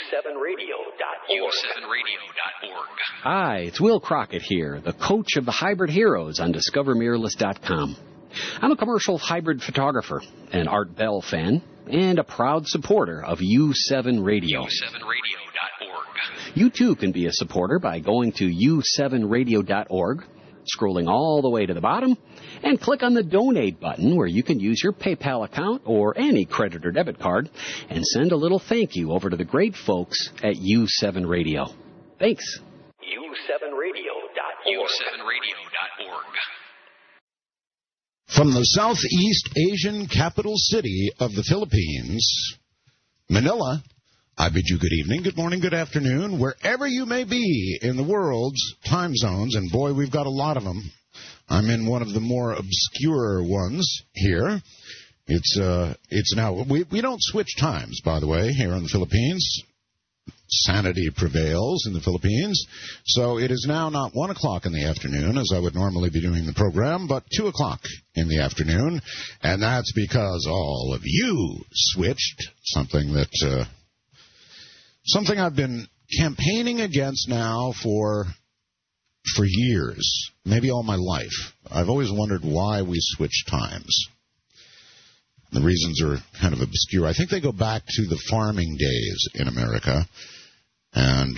U7Radio.org. Hi, it's Will Crockett here, the coach of the Hybrid Heroes on DiscoverMirrorless.com. I'm a commercial hybrid photographer, an Art Bell fan, and a proud supporter of U7 Radio. U7Radio.org. You too can be a supporter by going to U7Radio.org, scrolling all the way to the bottom, and click on the Donate button where you can use your PayPal account or any credit or debit card and send a little thank you over to the great folks at U7 Radio. Thanks. U7Radio.org. U7Radio.org. From the Southeast Asian capital city of the Philippines, Manila, I bid you good evening, good morning, good afternoon, wherever you may be in the world's time zones, and boy, we've got a lot of them. I'm in one of the more obscure ones here. It's now, we don't switch times, by the way, here in the Philippines. Sanity prevails in the Philippines. So it is now not 1 o'clock in the afternoon, as I would normally be doing the program, but 2 o'clock in the afternoon. And that's because all of you switched, something I've been campaigning against now for years, maybe all my life. I've always wondered why we switch times. The reasons are kind of obscure. I think they go back to the farming days in America. And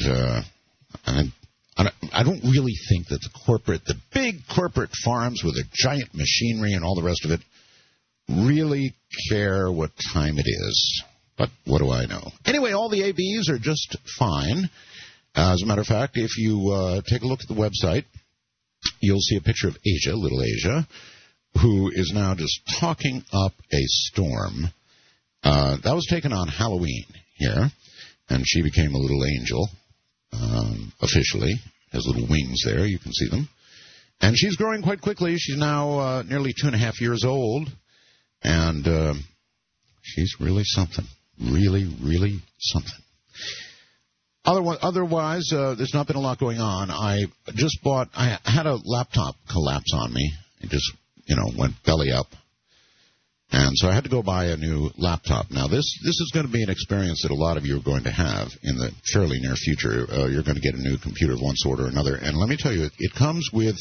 I don't really think that the big corporate farms with their giant machinery and all the rest of it really care what time it is. But what do I know? Anyway, all the ABs are just fine. As a matter of fact, if you take a look at the website, you'll see a picture of Asia, little Asia, who is now just talking up a storm. That was taken on Halloween here, and she became a little angel, officially. Has little wings there. You can see them. And she's growing quite quickly. She's now nearly 2.5 years old, and she's really something. Really, really something. Otherwise, there's not been a lot going on. I had a laptop collapse on me. It just, went belly up. And so I had to go buy a new laptop. Now, this is going to be an experience that a lot of you are going to have in the fairly near future. You're going to get a new computer of one sort or another. And let me tell you, it comes with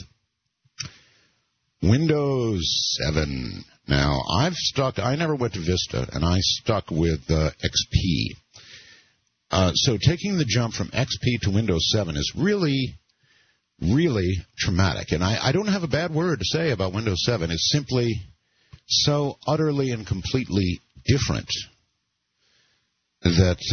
Windows 7. Now, I never went to Vista, and I stuck with XP. So taking the jump from XP to Windows 7 is really, really traumatic. And I don't have a bad word to say about Windows 7. It's simply so utterly and completely different that,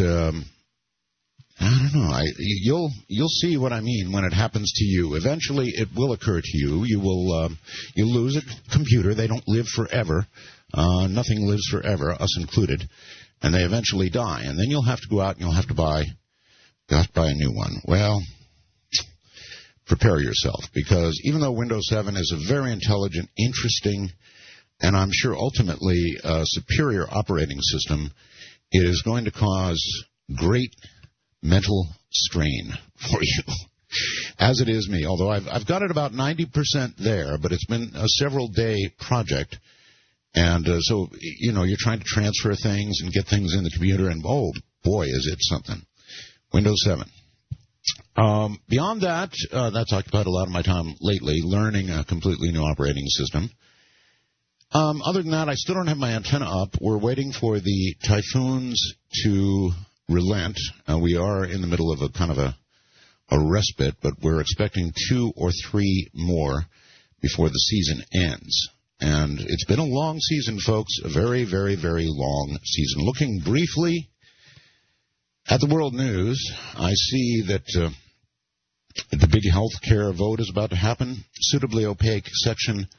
I don't know. You'll see what I mean when it happens to you. Eventually, it will occur to you. You'll lose a computer. They don't live forever. Nothing lives forever, us included. And they eventually die. And then you'll have to go out and you'll have to buy a new one. Well, prepare yourself, because even though Windows 7 is a very intelligent, interesting, and I'm sure ultimately a superior operating system, it is going to cause great mental strain for you, as it is me. Although I've got it about 90% there, but it's been a several-day project. And so, you're trying to transfer things and get things in the computer, and, oh, boy, is it something. Windows 7. Beyond that, that's occupied a lot of my time lately, learning a completely new operating system. Other than that, I still don't have my antenna up. We're waiting for the typhoons to relent. We are in the middle of a kind of a respite, but we're expecting 2 or 3 more before the season ends. And it's been a long season, folks, a very, very, very long season. Looking briefly at the world news, I see that the big health care vote is about to happen. Suitably opaque Section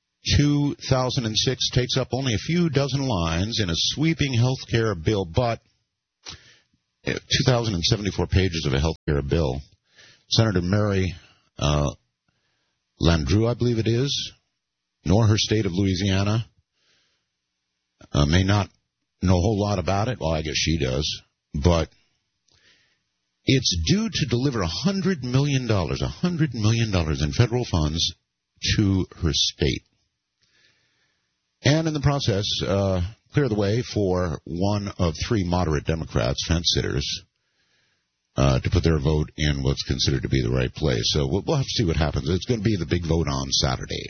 2006 takes up only a few dozen lines in a sweeping health care bill, but 2,074 pages of a health care bill. Senator Mary Landrieu, I believe it is, nor her state of Louisiana, may not know a whole lot about it. Well, I guess she does. But it's due to deliver $100 million in federal funds to her state. And in the process, clear the way for one of 3 moderate Democrats, fence-sitters, to put their vote in what's considered to be the right place. So we'll have to see what happens. It's going to be the big vote on Saturday.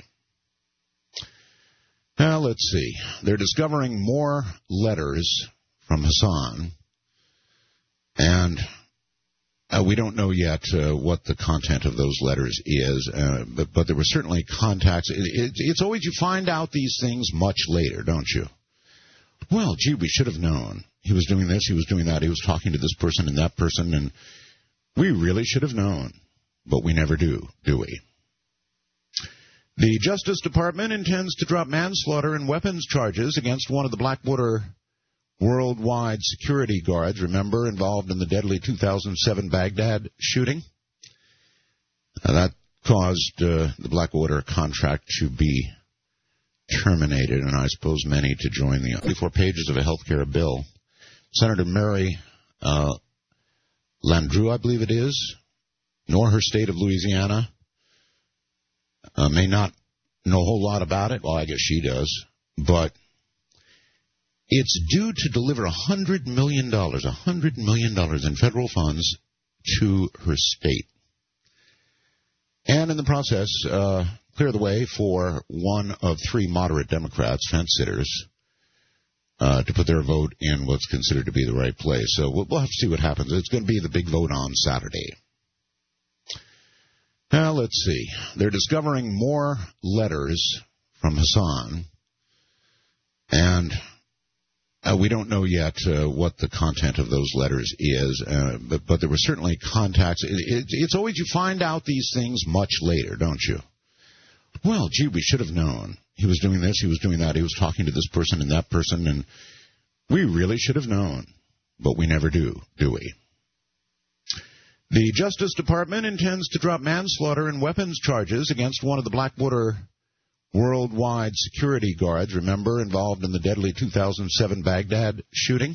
Now, let's see. They're discovering more letters from Hassan, and we don't know yet what the content of those letters is, but there were certainly contacts. It's always you find out these things much later, don't you? Well, gee, we should have known. He was doing this, he was doing that, he was talking to this person and that person, and we really should have known. But we never do we? The Justice Department intends to drop manslaughter and weapons charges against one of the Blackwater worldwide security guards, remember, involved in the deadly 2007 Baghdad shooting. That caused the Blackwater contract to be terminated, and I suppose many to join the 24 pages of a health care bill. Senator Mary Landrieu, I believe it is, nor her state of Louisiana, may not know a whole lot about it. Well, I guess she does, but it's due to deliver $100 million in federal funds to her state. And in the process, clear the way for one of three moderate Democrats, fence-sitters, to put their vote in what's considered to be the right place. So we'll have to see what happens. It's going to be the big vote on Saturday. Now, let's see. They're discovering more letters from Hassan, and we don't know yet what the content of those letters is, but there were certainly contacts. It's always you find out these things much later, don't you? Well, gee, we should have known. He was doing this, he was doing that, he was talking to this person and that person, and we really should have known. But we never do we? The Justice Department intends to drop manslaughter and weapons charges against one of the Blackwater worldwide security guards, remember, involved in the deadly 2007 Baghdad shooting.